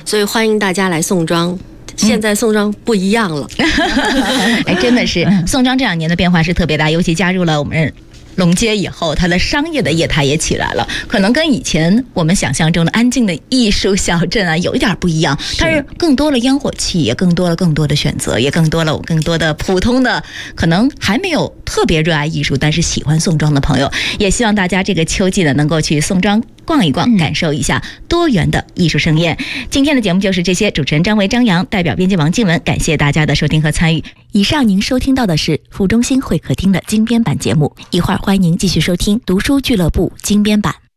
所以欢迎大家来宋庄。现在宋庄不一样了， 哎，真的是宋庄这2年的变化是特别大，尤其加入了我们龙街以后，它的商业的业态也起来了，可能跟以前我们想象中的安静的艺术小镇啊有一点不一样，但是更多了烟火气，也更多的选择，也更多的普通的可能还没有特别热爱艺术但是喜欢宋庄的朋友，也希望大家这个秋季呢能够去宋庄逛一逛，感受一下多元的艺术盛宴。今天的节目就是这些，主持人张维、张扬，代表编辑王静文，感谢大家的收听和参与。以上您收听到的是府中心会客厅的精编版节目，一会儿欢迎您继续收听读书俱乐部精编版。